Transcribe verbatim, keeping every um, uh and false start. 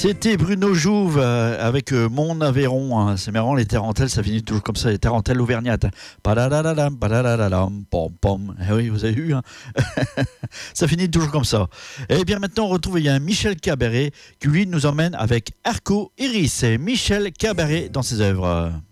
C'était Bruno Jouve euh, avec euh, Mon Aveyron. Hein. C'est marrant, les tarentelles, ça finit toujours comme ça, les tarentelles auvergnates. Padadadadam, padadadadam, pom pom. Eh oui, vous avez vu, hein. Ça finit toujours comme ça. Et bien maintenant, on retrouve il y a un Michel Cabaret qui lui nous emmène avec Arco Iris. C'est Michel Cabaret dans ses œuvres.